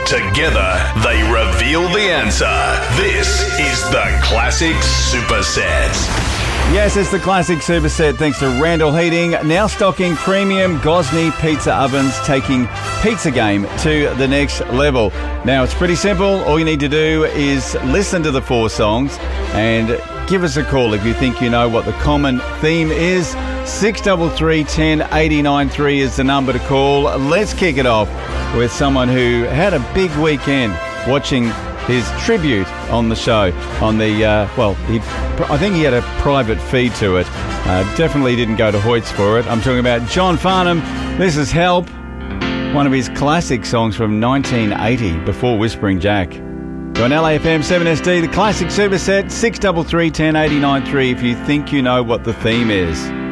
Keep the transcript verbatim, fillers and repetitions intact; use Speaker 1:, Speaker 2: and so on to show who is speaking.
Speaker 1: Together, they reveal the answer. This is the Classic Superset.
Speaker 2: Yes, it's the Classic Superset thanks to Randall Heating, now stocking premium Gosney pizza ovens, taking pizza game to the next level. Now, it's pretty simple. All you need to do is listen to the four songs and give us a call if you think you know what the common theme is. six three three, one zero, eight nine three is the number to call. Let's kick it off with someone who had a big weekend watching his tribute on the show. On the, uh, well, he, I think he had a private feed to it. Uh, definitely didn't go to Hoyts for it. I'm talking about John Farnham. This is Help, one of his classic songs from nineteen eighty, before Whispering Jack. You're on L A F M seven S D, the Classic Superset, six three three, one zero, eight nine three if you think you know what the theme is.